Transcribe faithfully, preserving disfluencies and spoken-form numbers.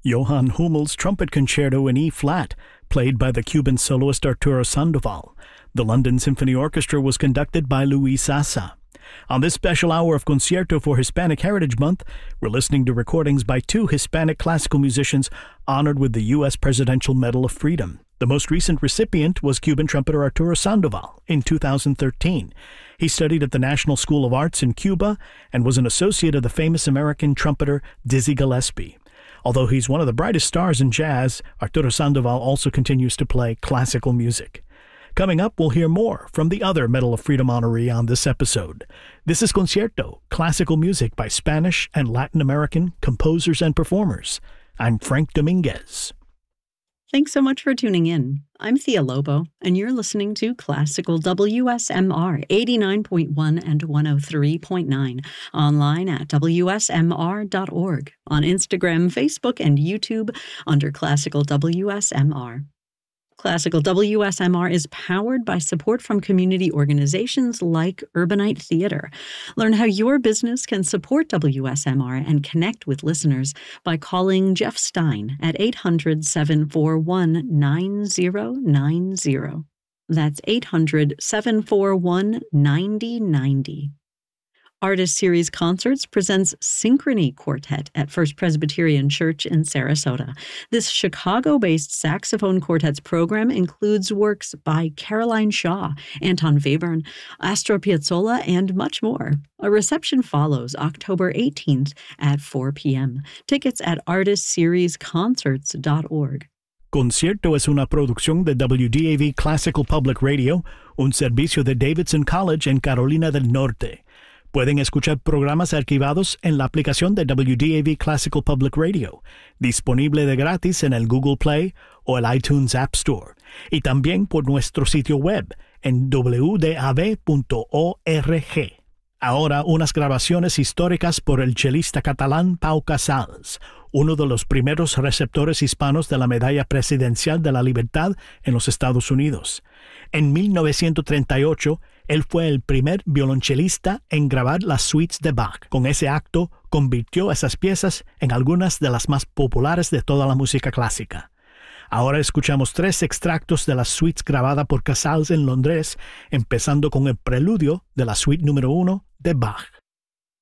Johann Hummel's Trumpet Concerto in E-flat, played by the Cuban soloist Arturo Sandoval. The London Symphony Orchestra was conducted by Luis Sasa. On this special hour of Concierto for Hispanic Heritage Month, we're listening to recordings by two Hispanic classical musicians honored with the U S Presidential Medal of Freedom. The most recent recipient was Cuban trumpeter Arturo Sandoval in two thousand thirteen. He studied at the National School of Arts in Cuba and was an associate of the famous American trumpeter Dizzy Gillespie. Although he's one of the brightest stars in jazz, Arturo Sandoval also continues to play classical music. Coming up, we'll hear more from the other Medal of Freedom honoree on this episode. This is Concierto, classical music by Spanish and Latin American composers and performers. I'm Frank Dominguez. Thanks so much for tuning in. I'm Thea Lobo, and you're listening to Classical W S M R eighty-nine point one and one oh three point nine, online at W S M R dot org, on Instagram, Facebook, and YouTube under Classical W S M R. Classical W S M R is powered by support from community organizations like Urbanite Theater. Learn how your business can support W S M R and connect with listeners by calling Jeff Stein at eight hundred, seven four one, nine zero nine zero. That's eight hundred, seven four one, nine zero nine zero. Artist Series Concerts presents Synchrony Quartet at First Presbyterian Church in Sarasota. This Chicago-based saxophone quartet's program includes works by Caroline Shaw, Anton Webern, Astor Piazzolla, and much more. A reception follows October eighteenth at four p.m. Tickets at artist series concerts dot org. Concierto es una producción de W D A V Classical Public Radio, un servicio de Davidson College en Carolina del Norte. Pueden escuchar programas archivados en la aplicación de W D A V Classical Public Radio, disponible de gratis en el Google Play o el iTunes App Store, y también por nuestro sitio web en w d a v punto org. Ahora unas grabaciones históricas por el chelista catalán Pau Casals, uno de los primeros receptores hispanos de la Medalla Presidencial de la Libertad en los Estados Unidos. En mil novecientos treinta y ocho, él fue el primer violonchelista en grabar las suites de Bach. Con ese acto, convirtió esas piezas en algunas de las más populares de toda la música clásica. Ahora escuchamos tres extractos de las suites grabadas por Casals en Londres, empezando con el preludio de la suite número uno de Bach.